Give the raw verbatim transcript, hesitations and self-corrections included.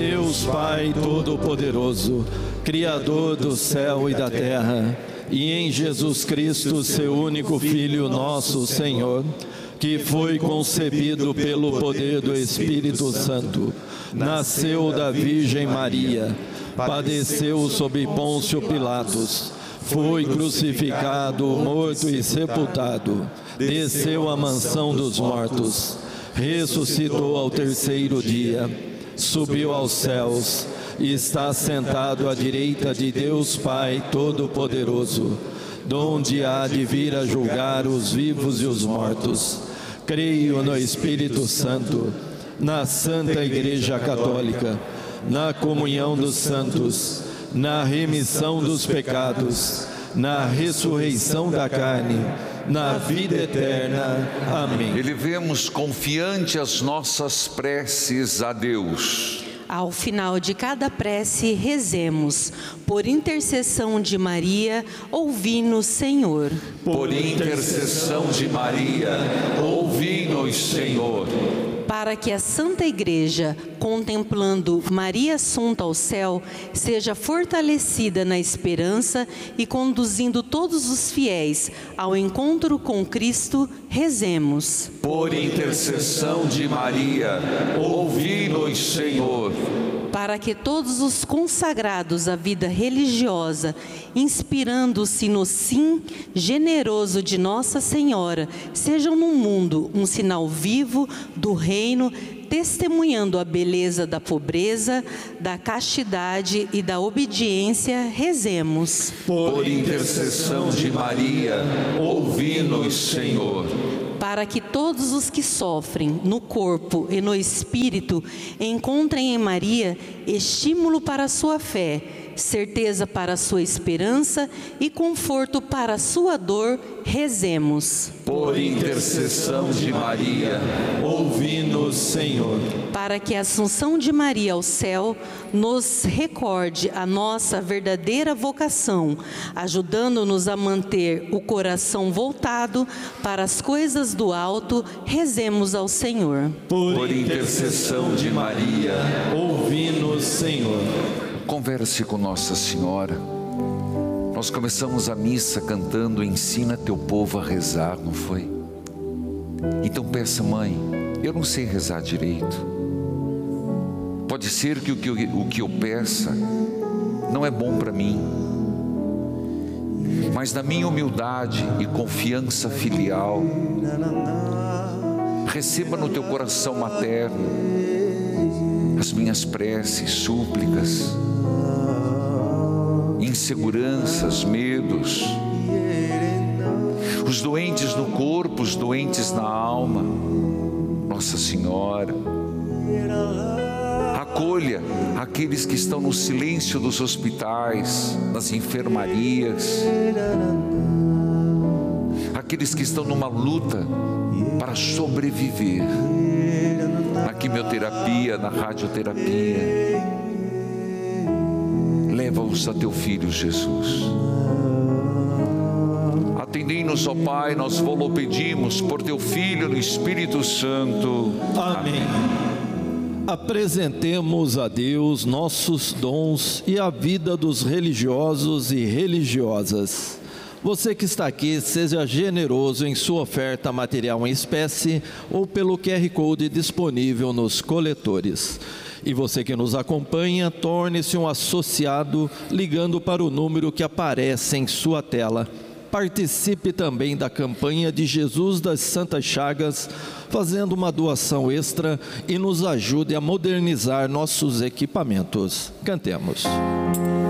Deus Pai Todo-Poderoso, Criador do céu e da terra, e em Jesus Cristo, seu único Filho, nosso Senhor, que foi concebido pelo poder do Espírito Santo, nasceu da Virgem Maria, padeceu sob Pôncio Pilatos, foi crucificado, morto e sepultado, desceu à mansão dos mortos, ressuscitou ao terceiro dia, subiu aos céus e está sentado à direita de Deus Pai Todo-Poderoso, donde há de vir a julgar os vivos e os mortos. Creio no Espírito Santo, na Santa Igreja Católica, na comunhão dos santos, na remissão dos pecados, na ressurreição da carne, na vida eterna. Amém. Elevemos confiante as nossas preces a Deus. Ao final de cada prece, rezemos: por intercessão de Maria, ouvi-nos, Senhor. Por intercessão de Maria, ouvi-nos, Senhor. Para que a Santa Igreja, contemplando Maria assunta ao céu, seja fortalecida na esperança e conduzindo todos os fiéis ao encontro com Cristo, rezemos. Por intercessão de Maria, ouvi-nos, Senhor. Para que todos os consagrados à vida religiosa, inspirando-se no sim generoso de Nossa Senhora, sejam no mundo um sinal vivo do reino, testemunhando a beleza da pobreza, da castidade e da obediência, rezemos. Por intercessão de Maria, ouvi-nos, Senhor. Para que todos os que sofrem no corpo e no espírito encontrem em Maria estímulo para a sua fé, certeza para a sua esperança e conforto para a sua dor, rezemos. Por intercessão de Maria, ouvi-nos, Senhor. Para que a Assunção de Maria ao céu nos recorde a nossa verdadeira vocação, ajudando-nos a manter o coração voltado para as coisas do alto, rezemos ao Senhor. Por intercessão de Maria, ouvi-nos, Senhor. Converse com Nossa Senhora. Nós começamos a missa cantando Ensina teu povo a rezar, não foi? Então peça: mãe, eu não sei rezar direito. Pode ser que o que eu, o que eu peça não é bom para mim, mas na minha humildade e confiança filial, receba no teu coração materno as minhas preces, súplicas, inseguranças, medos, os doentes no corpo, os doentes na alma. Nossa Senhora, acolha aqueles que estão no silêncio dos hospitais, nas enfermarias, aqueles que estão numa luta para sobreviver, na quimioterapia, na radioterapia. Leva-os a teu Filho Jesus. Atendei-nos, ó Pai, nós vos pedimos por teu Filho no Espírito Santo. Amém. Apresentemos a Deus nossos dons e a vida dos religiosos e religiosas. Você que está aqui, seja generoso em sua oferta material em espécie ou pelo Q R Code disponível nos coletores. E você que nos acompanha, torne-se um associado ligando para o número que aparece em sua tela. Participe também da campanha de Jesus das Santas Chagas, fazendo uma doação extra e nos ajude a modernizar nossos equipamentos. Cantemos.